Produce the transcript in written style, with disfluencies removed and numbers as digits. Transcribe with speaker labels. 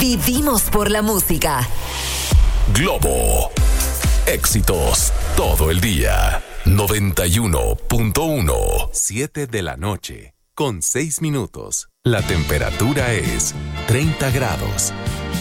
Speaker 1: Vivimos por la música.
Speaker 2: Globo. Éxitos todo el día. 91.1. 7 de la noche, con 6 minutos. La temperatura es 30 grados.